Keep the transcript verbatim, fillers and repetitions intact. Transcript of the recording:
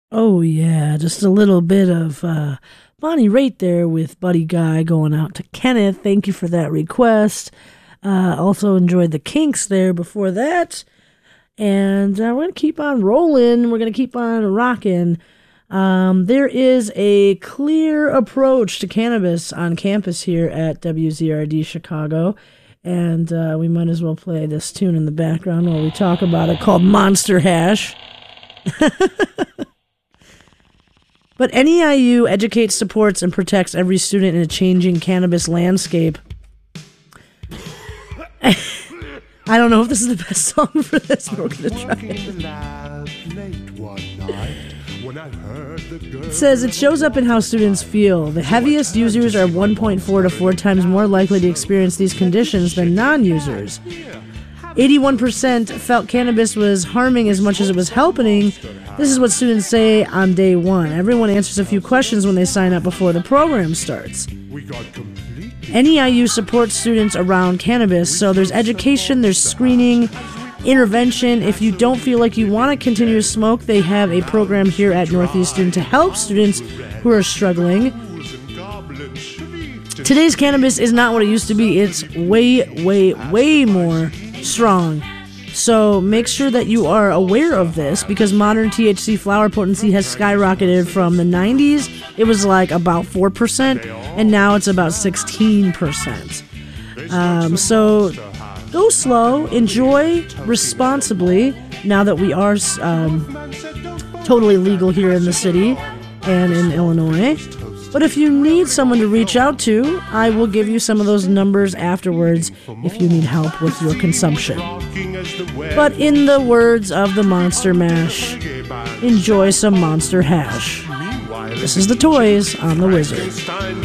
Oh, yeah, just a little bit of uh, Bonnie Raitt there with Buddy Guy going out to Kenneth. Thank you for that request. Uh, also enjoyed the Kinks there before that. And uh, we're going to keep on rolling. We're going to keep on rocking. Um, there is a clear approach to cannabis on campus here at W Z R D Chicago. And uh, we might as well play this tune in the background while we talk about it, called Monster Hash. But N E I U educates, supports, and protects every student in a changing cannabis landscape. I don't know if this is the best song for this, but we're going to try it. It says it shows up in how students feel. The heaviest users are one point four to four times more likely to experience these conditions than non-users. eighty-one percent felt cannabis was harming as much as it was helping. This is what students say on day one. Everyone answers a few questions when they sign up before the program starts. N E I U supports students around cannabis, so there's education, there's screening, intervention. If you don't feel like you want to continue to smoke, they have a program here at Northeastern to help students who are struggling. Today's cannabis is not what it used to be. It's way, way, way more strong. So make sure that you are aware of this, because modern T H C flower potency has skyrocketed from the nineties. It was like about four percent, and now it's about sixteen percent. Um, so go slow, enjoy responsibly, now that we are um, totally legal here in the city and in Illinois. But if you need someone to reach out to, I will give you some of those numbers afterwards if you need help with your consumption. But in the words of the Monster Mash, enjoy some Monster Hash. This is the Toys on the Wizard.